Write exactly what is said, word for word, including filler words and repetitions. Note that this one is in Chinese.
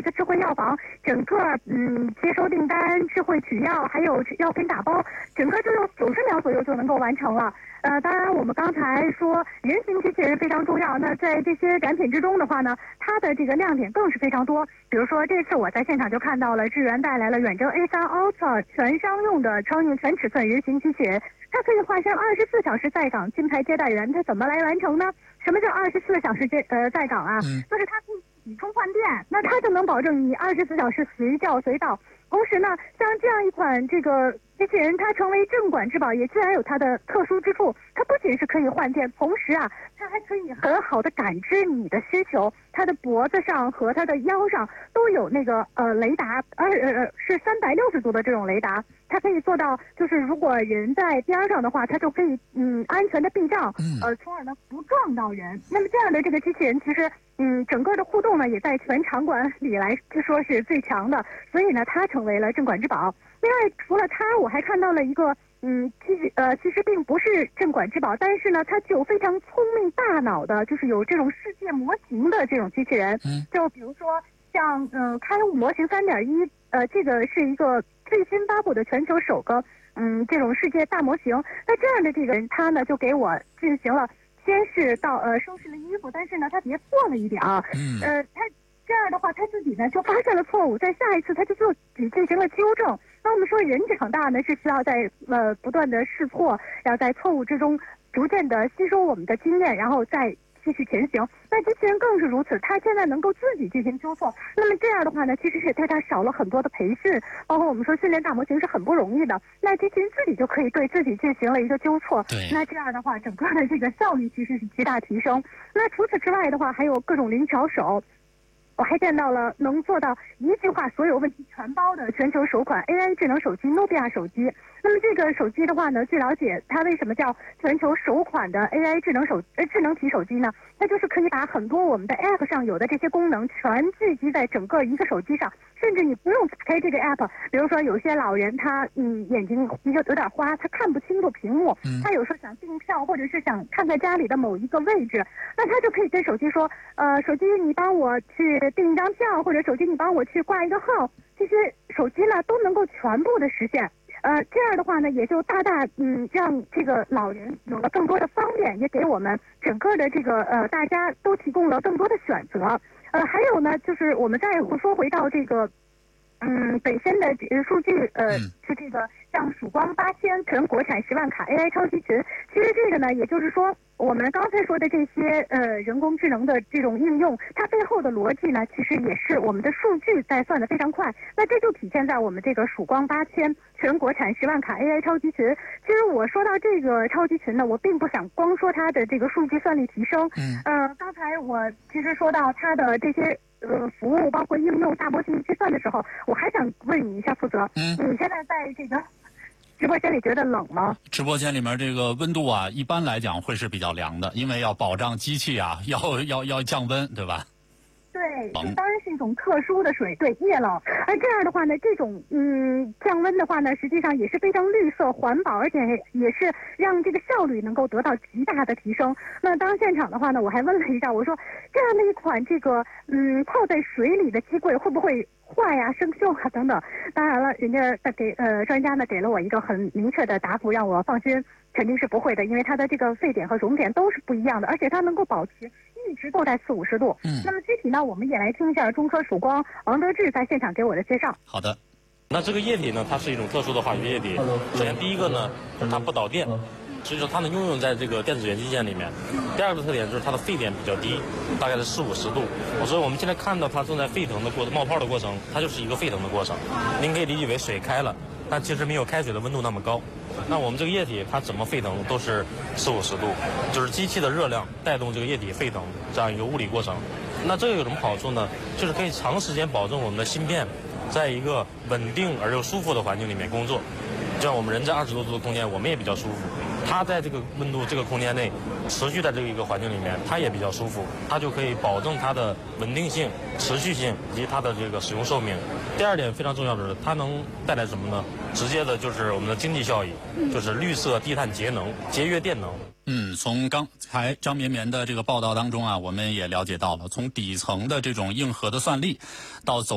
的智慧药房，整个嗯接收订单、智慧取药，还有药品打包，整个就用九十秒左右就能够完成了。呃，当然我们刚才说人形机器人非常重要，那在这些展品之中的话呢，它的这个亮点更是非常多。比如说这次我在现场就看到了智源带来了远征 A 三 Ultra 全商用的超硬全尺寸人形机器人，它可以化身二十四小时在岗金牌接待员。它怎么来完成呢？什么叫二十四小时接呃在岗啊？ 嗯， 就是它可以自己充换电，那它就能保证你二十四小时随叫随到。同时呢，像这样一款这个机器人，它成为镇馆之宝，也自然有它的特殊之处。它不仅是可以换电，同时啊，它还可以很好的感知你的需求。它的脖子上和它的腰上都有那个呃雷达，而呃是三百六十度的这种雷达。它可以做到，就是如果人在边上的话，它就可以嗯安全的避障，呃，从而呢不撞到人。那么这样的这个机器人，其实嗯整个的互动呢，也在全场馆里来说是最强的，所以呢，它成为了镇馆之宝。另外，除了它，我还看到了一个嗯，其实呃其实并不是镇馆之宝，但是呢，它具有非常聪明大脑的，就是有这种世界模型的这种机器人。 嗯， 就比如说像嗯、呃、开悟模型 三点一，呃，这个是一个最新发布的全球首个嗯这种世界大模型。那这样的这个人，他呢就给我进行了先是到呃收拾了衣服，但是呢他别错了一点啊， 嗯， 呃他这样的话他自己呢就发现了错误，在下一次他就自己进行了纠正。那我们说人长大呢是需要在呃不断的试错，要在错误之中逐渐的吸收我们的经验，然后再继续前行。那机器人更是如此，它现在能够自己进行纠错。那么这样的话呢，其实是对它少了很多的培训，包括我们说训练大模型是很不容易的。那机器人自己就可以对自己进行了一个纠错。 对。 那这样的话，整个的这个效率其实是极大提升。那除此之外的话，还有各种灵巧手。我还见到了能做到一句话所有问题全包的全球首款 A I 智能手机 Nubia 手机。那么这个手机的话呢，据了解，它为什么叫全球首款的 A I 智能手呃智能体手机呢？它就是可以把很多我们的 App 上有的这些功能全聚集在整个一个手机上，甚至你不用打开这个 App。比如说有些老人他嗯眼睛比较有点花，他看不清楚屏幕，他有时候想订票或者是想看看家里的某一个位置，那他就可以跟手机说，呃，手机你帮我去订一张票，或者手机你帮我去挂一个号，这些手机呢都能够全部的实现。呃，这样的话呢，也就大大嗯让这个老人有了更多的方便，也给我们整个的这个呃大家都提供了更多的选择。呃，还有呢，就是我们再说回到这个嗯本身的数据，呃，是这个像曙光八千全国产十万卡 A I 超级群。其实这个呢，也就是说，我们刚才说的这些呃人工智能的这种应用，它背后的逻辑呢，其实也是我们的数据在算得非常快。那这就体现在我们这个曙光八千全国产十万卡 A I 超级群。其实我说到这个超级群呢，我并不想光说它的这个数据算力提升。 嗯。 呃，刚才我其实说到它的这些呃服务，包括应用大模型计算的时候，我还想问你一下，负责， 嗯， 你现在在这个直播间里觉得冷吗？ 直播间里面这个温度啊，一般来讲会是比较凉的，因为要保障机器啊，要要要降温，对吧？ 对，这当然是一种特殊的水，对，液冷。而这样的话呢，这种嗯降温的话呢，实际上也是非常绿色环保，而且也是让这个效率能够得到极大的提升。那当现场的话呢，我还问了一下，我说这样的一款这个嗯泡在水里的机柜会不会坏呀、生锈啊等等？当然了，人家给呃专家呢给了我一个很明确的答复，让我放心，肯定是不会的，因为它的这个沸点和熔点都是不一样的，而且它能够保持一直都在四五十度。 嗯， 那么具体呢，我们也来听一下中科曙光王德志在现场给我的介绍。 好的。 那这个液体呢，它是一种特殊的化学液体。首先第一个呢，它不导电，所以说它能应用在这个电子元器件里面。第二个特点就是它的沸点比较低，大概是四五十度。所以我们现在看到它正在沸腾的过冒泡的过程，它就是一个沸腾的过程。您可以理解为水开了，但其实没有开水的温度那么高。那我们这个液体它怎么沸腾都是四五十度，就是机器的热量带动这个液体沸腾这样一个物理过程。那这个有什么好处呢？就是可以长时间保证我们的芯片在一个稳定而又舒服的环境里面工作。就像我们人在二十多度的空间，我们也比较舒服。它在这个温度、这个空间内持续在这个一个环境里面，它也比较舒服，它就可以保证它的稳定性、持续性以及它的这个使用寿命。第二点非常重要的是，它能带来什么呢？直接的就是我们的经济效益，就是绿色、低碳、节能、节约电能。 嗯，从刚才张绵绵的这个报道当中啊，我们也了解到了，从底层的这种硬核的算力，到走